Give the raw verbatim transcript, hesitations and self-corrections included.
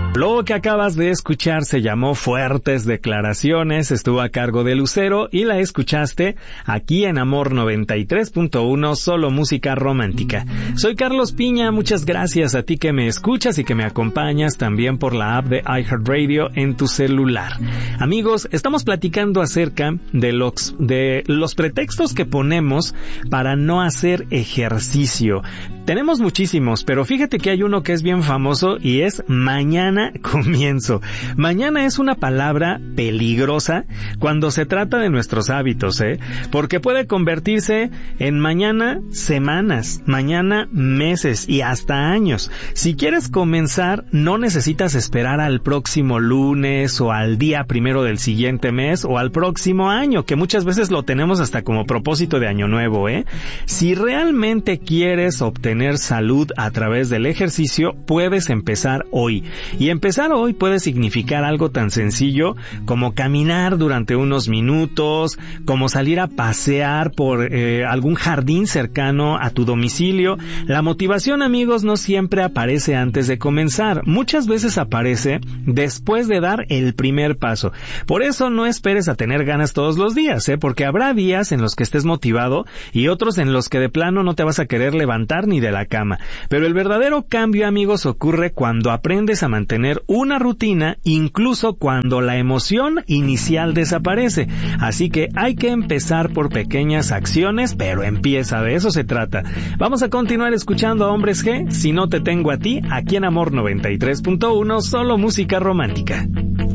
Lo que acabas de escuchar se llamó Fuertes Declaraciones, estuvo a cargo de Lucero y la escuchaste aquí en Amor noventa y tres punto uno, solo música romántica. Soy Carlos Piña, muchas gracias a ti que me escuchas y que me acompañas también por la app de iHeartRadio en tu celular. Amigos, estamos platicando acerca de los, de los pretextos que ponemos para no hacer ejercicio. Tenemos muchísimos, pero fíjate que hay uno que es bien famoso y es mañana comienzo. Mañana es una palabra peligrosa cuando se trata de nuestros hábitos, ¿eh? Porque puede convertirse en mañana semanas, mañana meses y hasta años. Si quieres comenzar, no necesitas esperar al próximo lunes o al día primero del siguiente mes o al próximo año, que muchas veces lo tenemos hasta como propósito de año nuevo, ¿eh? Si realmente quieres obtener salud a través del ejercicio, puedes empezar hoy. Y empezar hoy puede significar algo tan sencillo como caminar durante unos minutos, como salir a pasear por eh, algún jardín cercano a tu domicilio. La motivación, amigos, no siempre aparece antes de comenzar. Muchas veces aparece después de dar el primer paso. Por eso no esperes a tener ganas todos los días, ¿eh? Porque habrá días en los que estés motivado y otros en los que de plano no te vas a querer levantar ni de la cama. Pero el verdadero cambio, amigos, ocurre cuando aprendes a mantener una rutina, incluso cuando la emoción inicial desaparece. Así que hay que empezar por pequeñas acciones, pero empieza, de eso se trata. Vamos a continuar escuchando a Hombres G, Si no te tengo a ti, aquí en Amor noventa y tres punto uno, solo música romántica.